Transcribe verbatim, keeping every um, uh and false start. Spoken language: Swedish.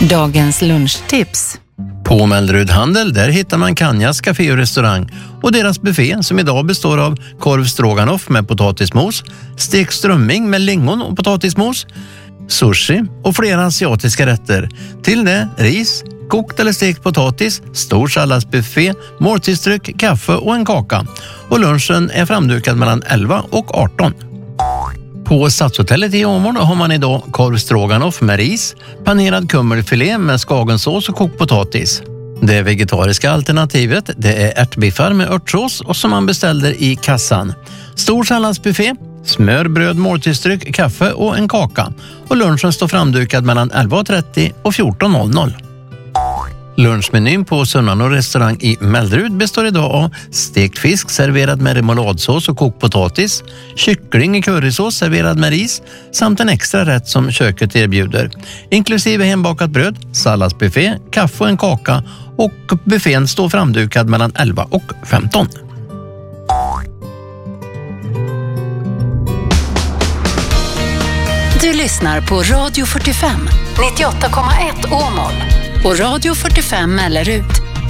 Dagens lunchtips. På Mellerud Handel där hittar man Kanjas café och restaurang och deras buffé som idag består av korv stroganoff med potatismos, stekt strömming med lingon och potatismos, sushi och flera asiatiska rätter. Till det ris, kokt eller stekt potatis, stor salladsbuffé, måltidsdryck, kaffe och en kaka. Och lunchen är framdukad mellan elva och arton. På Stadshotellet i Åmål har man idag korv stroganoff med ris, panerad kummelfilé med skagensås och kokt potatis. Det vegetariska alternativet det är ärtbiffar med örtsås och som man beställde i kassan. Stor salladsbuffé, smör, bröd, måltidsdryck, kaffe och en kaka. Och lunchen står framdukad mellan elva och trettio och fjorton noll noll. Lunchmenyn på Sunnanå restaurang i Mellerud består idag av stekt fisk serverad med remouladsås och kokt potatis, kyckling i currysås serverad med ris samt en extra rätt som köket erbjuder, inklusive hembakat bröd, salladsbuffé, kaffe och en kaka, och buffén står framdukad mellan elva och femton. Du lyssnar på Radio fyrtiofem, nittioåtta komma ett Åmål och Radio fyrtiofem Mellerud.